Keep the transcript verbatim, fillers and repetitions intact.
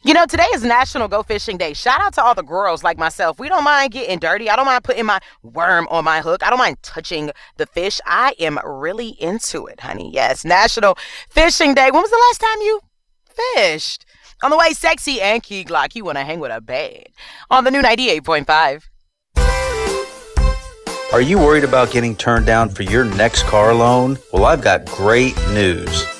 You know, today is National Go Fishing Day. Shout out to all the girls like myself. We don't mind getting dirty. I don't mind putting my worm on my hook. I don't mind touching the fish. I am really into it, honey. Yes, National Fishing Day. When was the last time you fished? On the way, Sexy and Key Glock. You want to hang with a babe. On the new ninety-eight point five. Are you worried about getting turned down for your next car loan? Well, I've got great news.